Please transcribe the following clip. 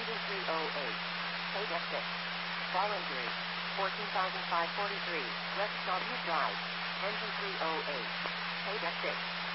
Engine 308. Paid F6. Fall injury. 14,543. West Sawview Drive. Engine 308. Paid F6.